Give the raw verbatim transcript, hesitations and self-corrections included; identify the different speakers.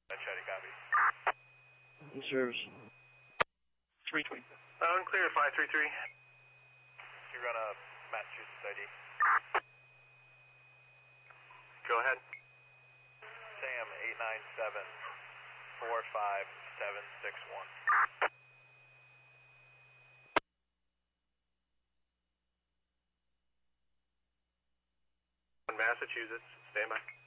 Speaker 1: Chatty copy.
Speaker 2: Service. three twenty.
Speaker 1: Uh, unclear to five three three. You run a Massachusetts I D. Go ahead. Sam eight nine seven four five seven six one. Massachusetts, stand by.